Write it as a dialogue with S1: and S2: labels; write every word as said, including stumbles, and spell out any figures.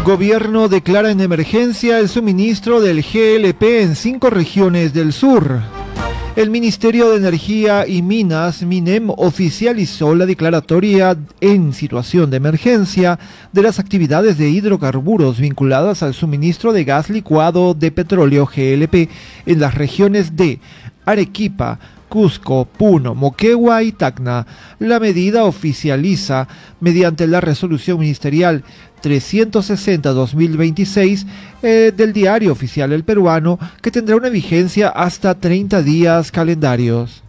S1: Gobierno declara en emergencia el suministro del G L P en cinco regiones del sur. El Ministerio de Energía y Minas, MINEM, oficializó la declaratoria en situación de emergencia de las actividades de hidrocarburos vinculadas al suministro de gas licuado de petróleo G L P en las regiones de Arequipa, Cusco, Puno, Moquegua y Tacna. La medida oficializa, mediante la resolución ministerial trescientos sesenta barra dos mil veintiséis eh, del Diario Oficial El Peruano, que tendrá una vigencia hasta treinta días calendarios.